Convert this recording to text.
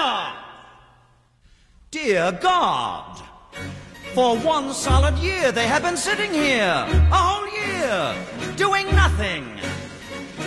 fire! Dear God, for 1 solid year they have been sitting here, a whole year, doing nothing.